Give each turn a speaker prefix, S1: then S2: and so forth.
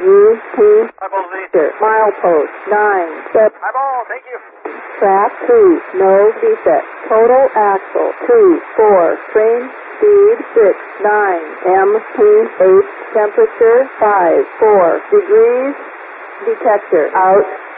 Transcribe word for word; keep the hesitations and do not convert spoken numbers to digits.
S1: U P.
S2: Eyeball Z.
S1: Milepost nine. Set.
S2: Eyeball, thank you.
S1: Track two. No defect. Total axle two. four. Train speed six. nine. M P eight. Temperature five. four degrees. Detector out.